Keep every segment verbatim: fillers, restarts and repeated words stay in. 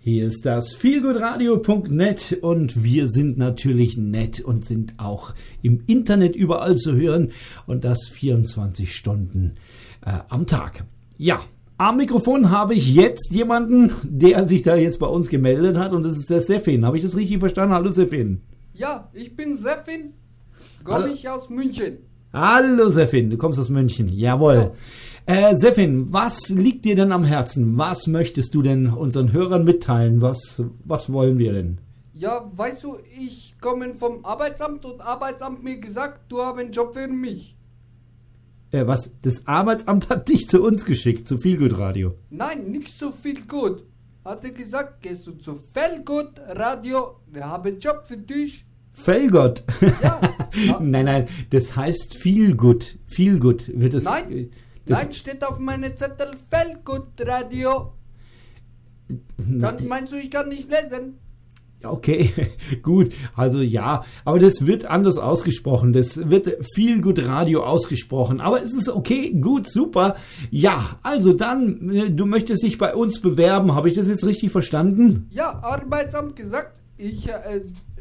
Hier ist das feelgoodradio punkt net und wir sind natürlich nett und sind auch im Internet überall zu hören und das vierundzwanzig Stunden äh, am Tag. Ja, am Mikrofon habe ich jetzt jemanden, der sich da jetzt bei uns gemeldet hat und das ist der Sefin. Habe ich das richtig verstanden? Hallo Sefin. Ja, ich bin Sefin, komme ich aus München. Hallo Sefin, du kommst aus München, jawohl. Ja. Äh, Sefin, was liegt dir denn am Herzen? Was möchtest du denn unseren Hörern mitteilen? Was, was wollen wir denn? Ja, weißt du, ich komme vom Arbeitsamt und Arbeitsamt mir gesagt, du hast einen Job für mich. Äh, was? Das Arbeitsamt hat dich zu uns geschickt, zu Feelgood Radio? Nein, nicht so viel gut. Hat er gesagt, gehst du zu Feelgood Radio, wir haben einen Job für dich. Feelgood? Ja. Nein, nein, das heißt Feelgood. Feelgood wird es. Nein. Das Nein, steht auf meinem Zettel Feelgood Radio. Dann meinst du, ich kann nicht lesen? Okay, gut. Also ja, aber das wird anders ausgesprochen. Das wird Feelgood Radio ausgesprochen. Aber es ist okay, gut, super. Ja, also dann, du möchtest dich bei uns bewerben. Habe ich das jetzt richtig verstanden? Ja, Arbeitsamt gesagt, ich äh,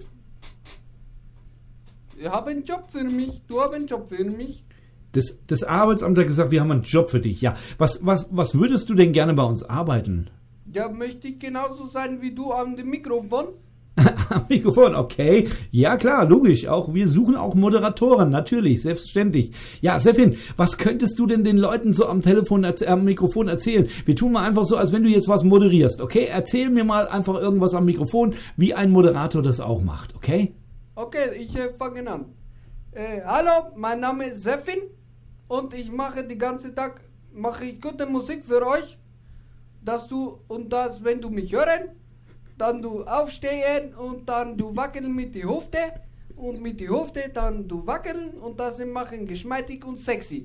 habe einen Job für mich. Du hast einen Job für mich. Das, das Arbeitsamt hat gesagt, wir haben einen Job für dich. Ja, was, was, was würdest du denn gerne bei uns arbeiten? Ja, möchte ich genauso sein wie du am Mikrofon? Am Mikrofon, okay. Ja, klar, logisch. Auch wir suchen auch Moderatoren, natürlich, selbstverständlich. Ja, Sefin, was könntest du denn den Leuten so am Telefon, äh, am Mikrofon erzählen? Wir tun mal einfach so, als wenn du jetzt was moderierst, okay? Erzähl mir mal einfach irgendwas am Mikrofon, wie ein Moderator das auch macht, okay? Okay, ich äh, fange an. Äh, hallo, mein Name ist Sefin. Und ich mache den ganzen Tag, mache ich gute Musik für euch, dass du, und das, wenn du mich hören, dann du aufstehen und dann du wackeln mit die Hüfte und mit die Hüfte dann du wackeln und das machen geschmeidig und sexy.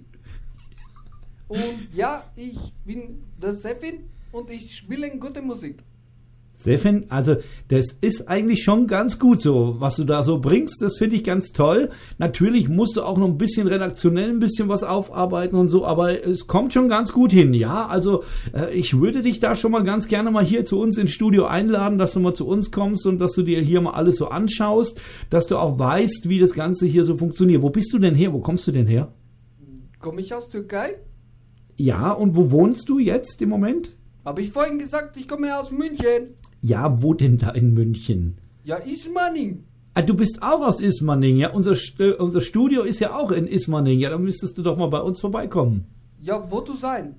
Und ja, ich bin der Sefin und ich spiele gute Musik. Sefin, also das ist eigentlich schon ganz gut so, was du da so bringst, das finde ich ganz toll. Natürlich musst du auch noch ein bisschen redaktionell ein bisschen was aufarbeiten und so, aber es kommt schon ganz gut hin, ja. Also äh, ich würde dich da schon mal ganz gerne mal hier zu uns ins Studio einladen, dass du mal zu uns kommst und dass du dir hier mal alles so anschaust, dass du auch weißt, wie das Ganze hier so funktioniert. Wo bist du denn her? Wo kommst du denn her? Komme ich aus Türkei? Ja, und wo wohnst du jetzt im Moment? Habe ich vorhin gesagt, ich komme aus München. Ja, wo denn da in München? Ja, Ismaning. Ah, du bist auch aus Ismaning, ja? Unser, äh, unser Studio ist ja auch in Ismaning. Ja, da müsstest du doch mal bei uns vorbeikommen. Ja, wo du sein?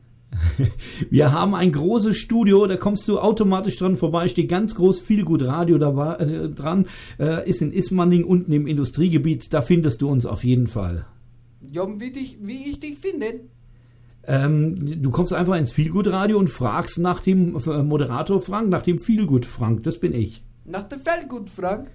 Wir haben ein großes Studio, da kommst du automatisch dran vorbei. Steht ganz groß Feelgood Radio da, äh, dran. Äh, ist in Ismaning unten im Industriegebiet. Da findest du uns auf jeden Fall. Ja, und wie, dich, wie ich dich finde? Ähm, du kommst einfach ins Feelgood Radio und fragst nach dem äh, Moderator Frank, nach dem Feelgood Frank, das bin ich. Nach dem Feelgood Frank?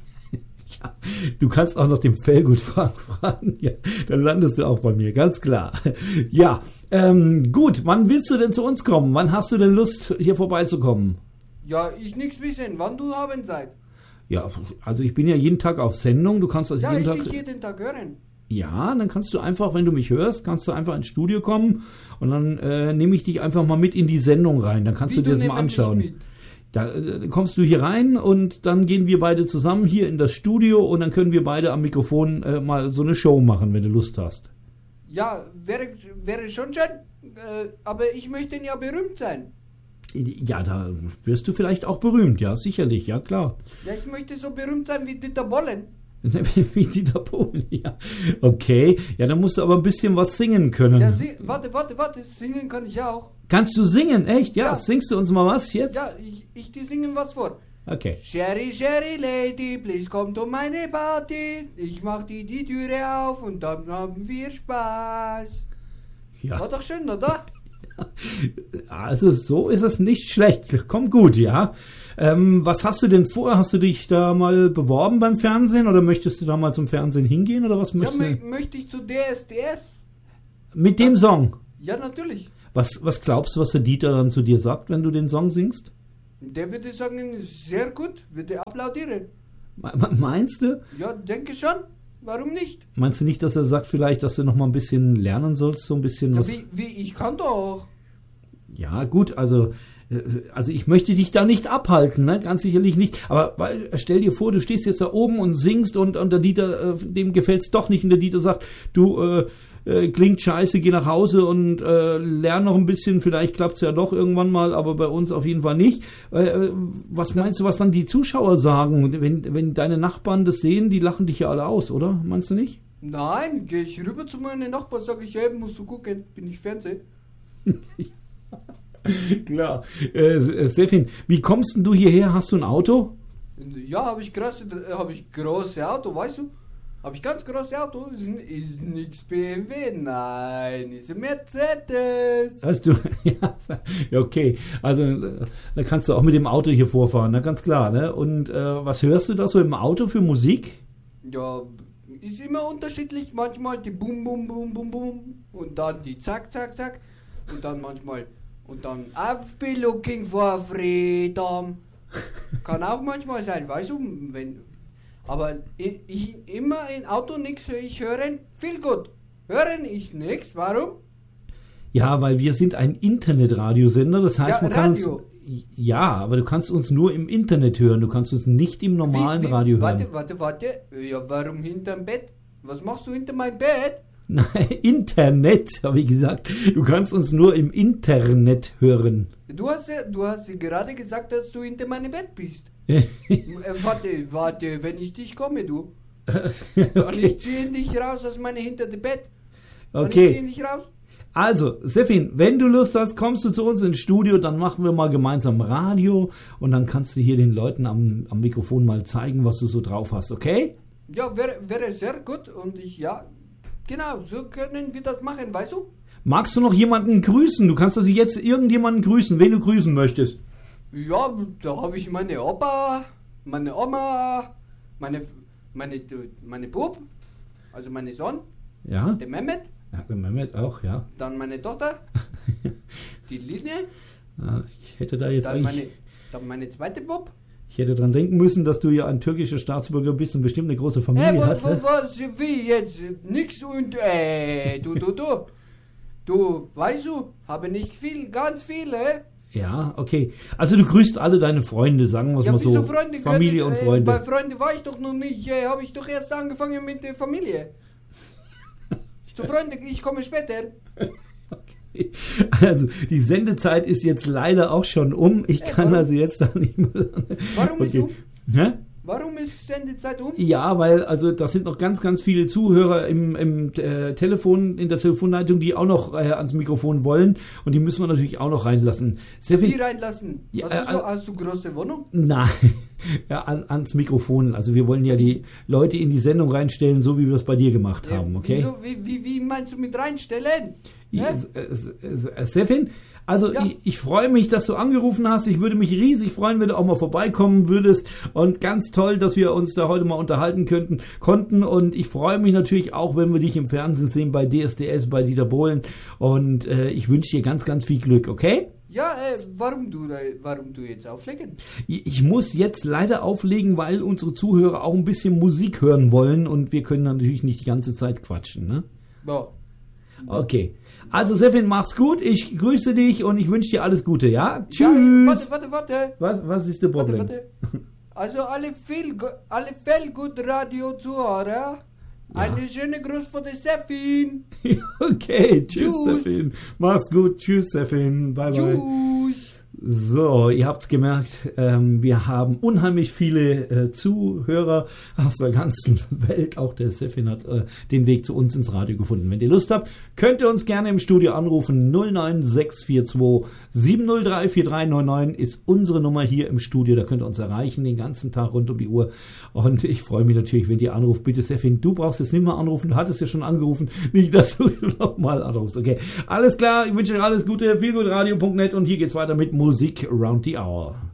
Ja, du kannst auch nach dem Feelgood Frank fragen, ja, dann landest du auch bei mir, ganz klar. Ja, ähm, gut, wann willst du denn zu uns kommen? Wann hast du denn Lust, hier vorbeizukommen? Ja, ich nichts wissen, wann du haben seid. Ja, also ich bin ja jeden Tag auf Sendung, du kannst das ja, jeden ich Tag... Ja, ich jeden Tag hören. Ja, dann kannst du einfach, wenn du mich hörst, kannst du einfach ins Studio kommen und dann äh, nehme ich dich einfach mal mit in die Sendung rein. Dann kannst Wie, du dir du das mal anschauen. Da äh, kommst du hier rein und dann gehen wir beide zusammen hier in das Studio und dann können wir beide am Mikrofon äh, mal so eine Show machen, wenn du Lust hast. Ja, wäre, wäre schon schön, äh, aber ich möchte ja berühmt sein. Ja, da wirst du vielleicht auch berühmt, ja, sicherlich, ja klar. Ja, ich möchte so berühmt sein wie Dieter Bohlen. Wie Dieter Bohlen, ja. Okay, ja, dann musst du aber ein bisschen was singen können. Ja, sie, warte, warte, warte, singen kann ich auch. Kannst du singen, echt? Ja, ja. Singst du uns mal was jetzt? Ja, ich, ich die singen was vor. Okay. Sherry, Sherry Lady, please kommt um meine Party. Ich mach die, die Türe auf und dann haben wir Spaß. Ja. War doch schön, oder? Also so ist es nicht schlecht. Kommt gut, ja. Ähm, was hast du denn vor? Hast du dich da mal beworben beim Fernsehen oder möchtest du da mal zum Fernsehen hingehen oder was möchtest ja, du? Ja, möchte ich zu D S D S. Mit dem Song? Ja, natürlich. Was, was glaubst du, was der Dieter dann zu dir sagt, wenn du den Song singst? Der würde sagen, sehr gut, würde applaudieren. Meinst du? Ja, denke schon. Warum nicht? Meinst du nicht, dass er sagt vielleicht, dass du noch mal ein bisschen lernen sollst, so ein bisschen ja, was? Wie, wie, ich kann doch. Ja, gut, also also ich möchte dich da nicht abhalten, ne? Ganz sicherlich nicht. Aber weil, stell dir vor, du stehst jetzt da oben und singst und, und der Dieter, dem gefällt's doch nicht und der Dieter sagt, du, äh, äh, klingt scheiße, geh nach Hause und äh, lern noch ein bisschen, vielleicht klappt's ja doch irgendwann mal, aber bei uns auf jeden Fall nicht. Äh, was meinst du, was dann die Zuschauer sagen, wenn, wenn deine Nachbarn das sehen, die lachen dich ja alle aus, oder? Meinst du nicht? Nein, gehe ich rüber zu meinen Nachbarn, sage ich, hey, musst du gucken, bin ich Fernsehen. Klar. Äh, Stefan, wie kommst denn du hierher? Hast du ein Auto? Ja, habe ich große, habe ich große Auto, weißt du? Habe ich ganz große Auto, ist, ist nix B M W, nein, ist ein Mercedes. Hast du, ja, okay, also da kannst du auch mit dem Auto hier vorfahren, na ganz klar, ne? Und äh, was hörst du da so im Auto für Musik? Ja, ist immer unterschiedlich, manchmal die Bum Bum Bum Bum Bum und dann die Zack Zack Zack und dann manchmal und dann I've been looking for freedom. Kann auch manchmal sein, weißt du, wenn, aber ich, ich immer in Auto nichts, ich hören viel gut. Hören ich nichts, warum? Ja, weil wir sind ein Internetradiosender, das heißt, Ja, man kann Radio. uns, ja, aber du kannst uns nur im Internet hören, du kannst uns nicht im normalen Wie- wie- Radio hören. Warte, warte, warte, ja, warum hinterm Bett? Was machst du hinter meinem Bett? Nein, Internet, habe ich gesagt. Du kannst uns nur im Internet hören. Du hast ja, du hast ja gerade gesagt, dass du hinter meinem Bett bist. Äh, warte, warte, wenn ich dich komme, du. Und ich ziehe dich raus aus meinem hinter dem Bett. Und ich ziehe Okay, dich raus. also, Sefin, wenn du Lust hast, kommst du zu uns ins Studio, dann machen wir mal gemeinsam Radio und dann kannst du hier den Leuten am, am Mikrofon mal zeigen, was du so drauf hast, okay? Ja, wäre wäre sehr gut und ich, ja, genau, so können wir das machen, weißt du? Magst du noch jemanden grüßen? Du kannst also jetzt irgendjemanden grüßen, wen du grüßen möchtest. Ja, da habe ich meine Opa, meine Oma, meine, meine, meine Bub, also meine Sohn, Ja? der Mehmet, Ja, der Mehmet auch, ja. dann meine Tochter, die Linie, Ja, ich hätte da jetzt dann eigentlich, meine, dann meine zweite Bub. ich hätte dran denken müssen, dass du ja ein türkischer Staatsbürger bist und bestimmt eine große Familie Hey, was, hast. was, ne? was, wie jetzt? Nix und, äh, du, du, du. Du, weißt du, habe nicht viel, ganz viele. Ja, okay. Also du grüßt alle deine Freunde, sagen wir es Ja, mal wieso so. Freunde? Familie können, und äh, Freunde. Bei Freunden war ich doch noch nicht, äh, habe ich doch erst angefangen mit der Familie. Zu Freunde, ich komme später. Okay. Also die Sendezeit ist jetzt leider auch schon um. Ich Äh, kann warum? also jetzt da nicht mehr. Warum ist Okay. um? Hä? Warum ist Sendezeit um? Ja, weil also da sind noch ganz, ganz viele Zuhörer im, im äh, Telefon, in der Telefonleitung, die auch noch äh, ans Mikrofon wollen und die müssen wir natürlich auch noch reinlassen. Wie Stefan, reinlassen? Ja, hast, du so, äh, hast du große Wohnung? nein, ja, an, ans Mikrofon. Also wir wollen ja die Leute in die Sendung reinstellen, so wie wir es bei dir gemacht haben, okay? Wieso, wie, wie, wie meinst du mit reinstellen? Ja, Hä? äh, äh, Stefan, also Ja. ich, ich freue mich, dass du angerufen hast. Ich würde mich riesig freuen, wenn du auch mal vorbeikommen würdest. Und ganz toll, dass wir uns da heute mal unterhalten könnten, konnten. Und ich freue mich natürlich auch, wenn wir dich im Fernsehen sehen bei D S D S, bei Dieter Bohlen. Und äh, ich wünsche dir ganz, ganz viel Glück, okay? Ja, äh, warum du, äh, warum du jetzt auflegen? Ich ich muss jetzt leider auflegen, weil unsere Zuhörer auch ein bisschen Musik hören wollen. Und wir können natürlich nicht die ganze Zeit quatschen, ne? Ja. Okay. Also Stefan, mach's gut. Ich grüße dich und ich wünsche dir alles Gute, ja? Tschüss. Ja, warte, warte, warte. Was, was ist das Warte, Problem? warte. Also alle viel, alle viel gut Radio Zuhörer. Eine schöne Gruß von der Sefin. Okay, tschüss, Tschüss. Stefan. Mach's gut. Tschüss, Stefan. Bye, bye. Tschüss. So, ihr habt's gemerkt, ähm, wir haben unheimlich viele äh, Zuhörer aus der ganzen Welt. Auch der Stefan hat äh, den Weg zu uns ins Radio gefunden. Wenn ihr Lust habt, könnt ihr uns gerne im Studio anrufen. null neun sechs vier zwei sieben null drei vier drei neun neun ist unsere Nummer hier im Studio. Da könnt ihr uns erreichen den ganzen Tag rund um die Uhr. Und ich freue mich natürlich, wenn ihr anruft. Bitte, Stefan, du brauchst jetzt nicht mehr anrufen. Du hattest ja schon angerufen. Nicht, dass du nochmal anrufst. Okay, alles klar. Ich wünsche euch alles Gute. Feelgoodradio punkt net und hier geht's weiter mit Musik around the hour.